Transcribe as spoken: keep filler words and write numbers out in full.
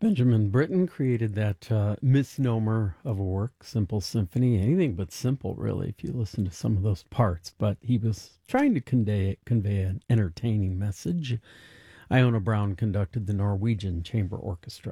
Benjamin Britten created that uh, misnomer of a work, Simple Symphony. Anything but simple, really, if you listen to some of those parts. But he was trying to convey, convey an entertaining message. Iona Brown conducted the Norwegian Chamber Orchestra.